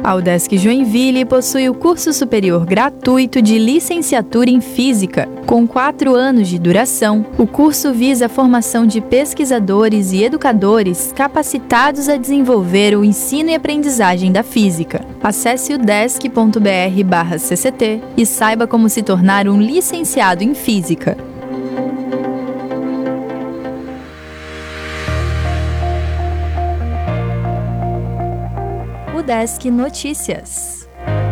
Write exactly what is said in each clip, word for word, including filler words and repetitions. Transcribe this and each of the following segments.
A UDESC Joinville possui o curso superior gratuito de licenciatura em Física. Com quatro anos de duração, o curso visa a formação de pesquisadores e educadores capacitados a desenvolver o ensino e aprendizagem da física. Acesse udesc ponto br barra cct e saiba como se tornar um licenciado em Física. UDESC Notícias.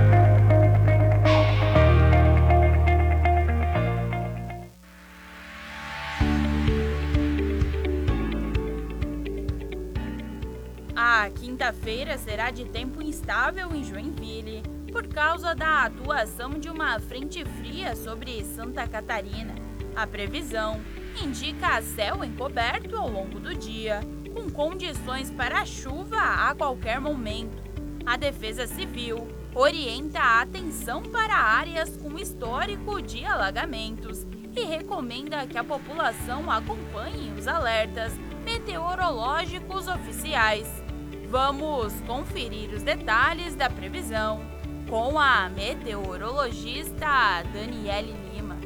A quinta-feira será de tempo instável em Joinville, por causa da atuação de uma frente fria sobre Santa Catarina. A previsão indica céu encoberto ao longo do dia, com condições para chuva a qualquer momento. A Defesa Civil orienta a atenção para áreas com histórico de alagamentos e recomenda que a população acompanhe os alertas meteorológicos oficiais. Vamos conferir os detalhes da previsão com a meteorologista Daniele Lima.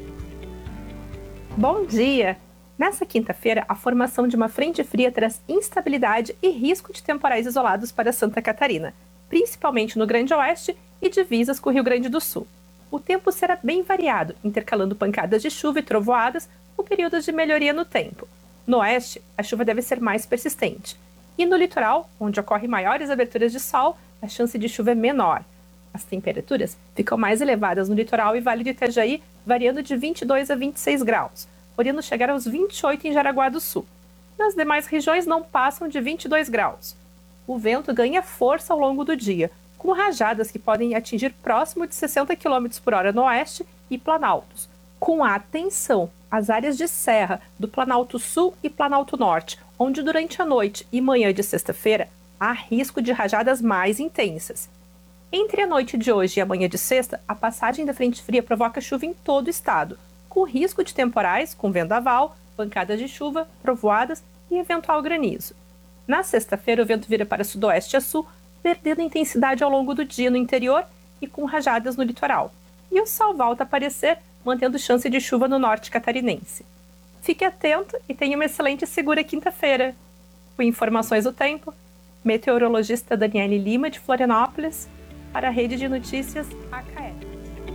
Bom dia! Nessa quinta-feira, a formação de uma frente fria traz instabilidade e risco de temporais isolados para Santa Catarina, principalmente no Grande Oeste e divisas com o Rio Grande do Sul. O tempo será bem variado, intercalando pancadas de chuva e trovoadas com períodos de melhoria no tempo. No oeste, a chuva deve ser mais persistente. E no litoral, onde ocorrem maiores aberturas de sol, a chance de chuva é menor. As temperaturas ficam mais elevadas no litoral e Vale do Itajaí, variando de vinte e dois a vinte e seis graus, podendo chegar aos vinte e oito em Jaraguá do Sul. Nas demais regiões não passam de vinte e dois graus. O vento ganha força ao longo do dia, com rajadas que podem atingir próximo de sessenta quilômetros por hora no oeste e planaltos. Com atenção às áreas de serra do Planalto Sul e Planalto Norte, onde durante a noite e manhã de sexta-feira há risco de rajadas mais intensas. Entre a noite de hoje e a manhã de sexta, a passagem da frente fria provoca chuva em todo o estado, com risco de temporais, com vendaval, pancadas de chuva, trovoadas e eventual granizo. Na sexta-feira, o vento vira para sudoeste a sul, perdendo intensidade ao longo do dia no interior e com rajadas no litoral. E o sol volta a aparecer, mantendo chance de chuva no norte catarinense. Fique atento e tenha uma excelente e segura quinta-feira. Com informações do tempo, meteorologista Daniele Lima, de Florianópolis, para a Rede de Notícias A K E.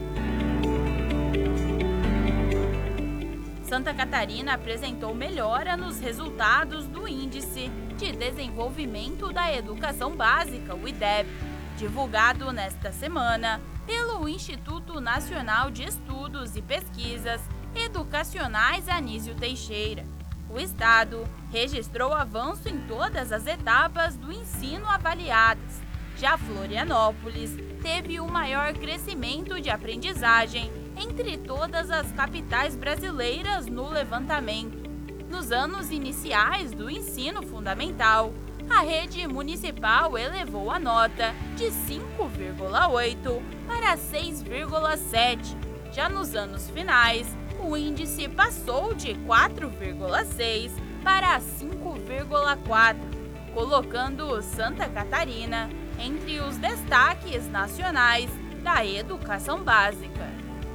Santa Catarina apresentou melhora nos resultados do Índice de Desenvolvimento da Educação Básica, o I D E B, divulgado nesta semana pelo Instituto Nacional de Estudos e Pesquisas Educacionais Anísio Teixeira. O Estado registrou avanço em todas as etapas do ensino avaliadas. Já Florianópolis teve o maior crescimento de aprendizagem entre todas as capitais brasileiras no levantamento. Nos anos iniciais do ensino fundamental, a rede municipal elevou a nota de cinco vírgula oito para seis vírgula sete. Já nos anos finais, o índice passou de quatro vírgula seis para cinco vírgula quatro, colocando Santa Catarina entre os destaques nacionais da educação básica.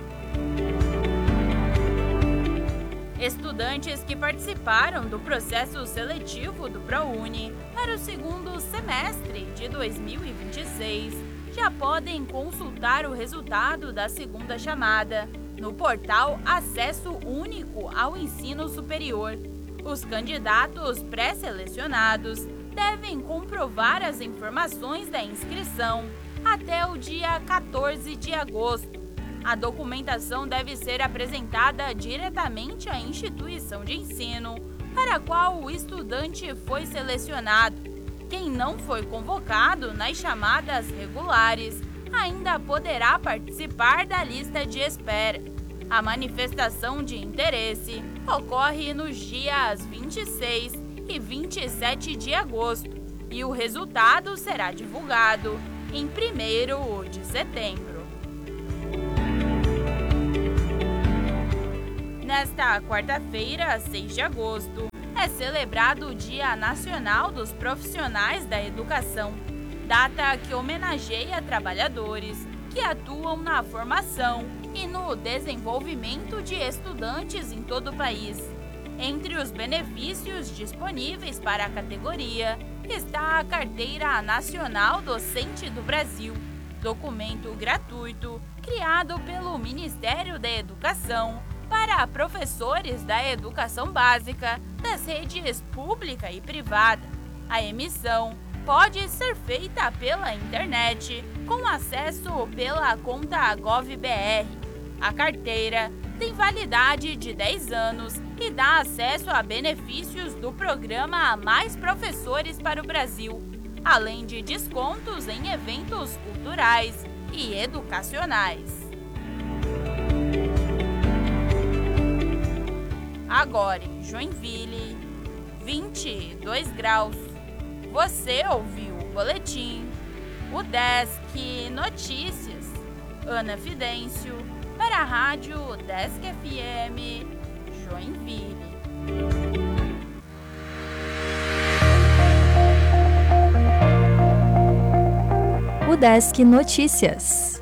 Estudantes que participaram do processo seletivo do ProUni para o segundo semestre de dois mil e vinte e seis já podem consultar o resultado da segunda chamada no portal Acesso Único ao Ensino Superior. Os candidatos pré-selecionados devem comprovar as informações da inscrição até o dia quatorze de agosto. A documentação deve ser apresentada diretamente à instituição de ensino para a qual o estudante foi selecionado. Quem não foi convocado nas chamadas regulares ainda poderá participar da lista de espera. A manifestação de interesse ocorre nos dias vinte e seis e vinte e sete de agosto e o resultado será divulgado em primeiro de setembro. Nesta quarta-feira, seis de agosto, é celebrado o Dia Nacional dos Profissionais da Educação. data que homenageia trabalhadores que atuam na formação e no desenvolvimento de estudantes em todo o país. Entre os benefícios disponíveis para a categoria está a Carteira Nacional Docente do Brasil, documento gratuito criado pelo Ministério da Educação para professores da educação básica das redes pública e privada. A emissão pode ser feita pela internet com acesso pela conta GovBR. A carteira tem validade de dez anos e dá acesso a benefícios do programa Mais Professores para o Brasil, além de descontos em eventos culturais e educacionais. Agora em Joinville, vinte e dois graus. Você ouviu o boletim, o Desk Notícias, Ana Fidêncio, para a Rádio Desk F M, Joinville. O Desk Notícias.